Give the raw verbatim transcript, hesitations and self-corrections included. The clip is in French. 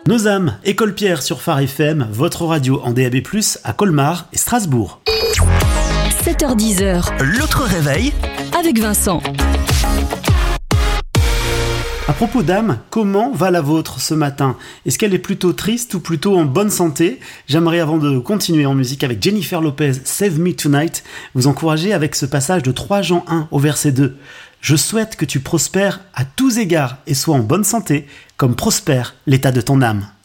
Nos âmes, École Pierre sur Phare F M, votre radio en D A B plus, à Colmar et Strasbourg. sept heures dix, l'autre réveil avec Vincent. À propos d'âme, comment va la vôtre ce matin ? Est-ce qu'elle est plutôt triste ou plutôt en bonne santé ? J'aimerais, avant de continuer en musique avec Jennifer Lopez, Save Me Tonight, vous encourager avec ce passage de trois Jean un au verset deux. Je souhaite que tu prospères à tous égards et sois en bonne santé, comme prospère l'état de ton âme.